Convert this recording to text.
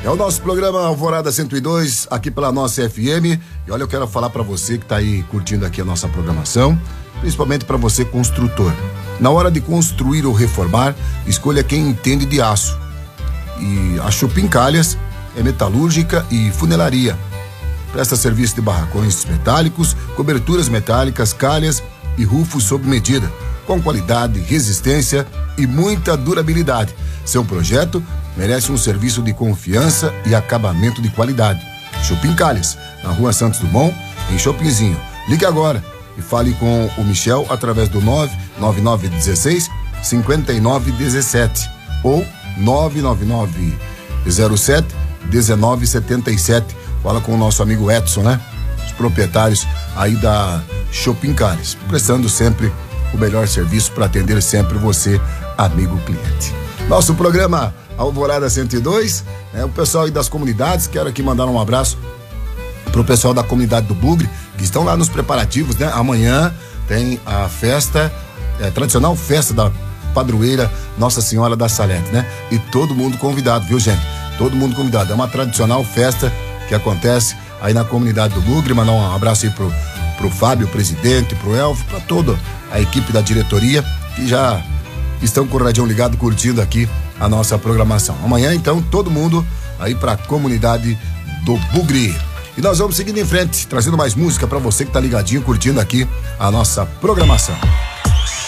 É o nosso programa Alvorada 102, aqui pela nossa FM. E olha, eu quero falar para você que tá aí curtindo aqui a nossa programação, principalmente para você construtor. Na hora de construir ou reformar, escolha quem entende de aço. E a Chopin Calhas é metalúrgica e funelaria. Presta serviço de barracões metálicos, coberturas metálicas, calhas e rufos sob medida, com qualidade, resistência e muita durabilidade. Seu projeto merece um serviço de confiança e acabamento de qualidade. Chopin Calhas, na Rua Santos Dumont, em Chopinzinho. Ligue agora e fale com o Michel através do 99916-5917 ou 99907-1977. Fala com o nosso amigo Edson, né? Os proprietários aí da Chopin Calhas, prestando sempre o melhor serviço para atender sempre você, amigo cliente. Nosso programa Alvorada 102, o pessoal aí das comunidades, quero aqui mandar um abraço pro pessoal da comunidade do Bugre, que estão lá nos preparativos, né? Amanhã tem a festa, tradicional festa da padroeira Nossa Senhora da Salete, né? E todo mundo convidado, viu, gente? Todo mundo convidado. É uma tradicional festa que acontece aí na comunidade do Bugre. Mandar um abraço aí pro Fábio, presidente, pro Elfo, pra toda a equipe da diretoria, que já estão com o radinho ligado, curtindo aqui a nossa programação. Amanhã, então, todo mundo aí pra comunidade do Bugre. E nós vamos seguindo em frente, trazendo mais música pra você que tá ligadinho, curtindo aqui a nossa programação.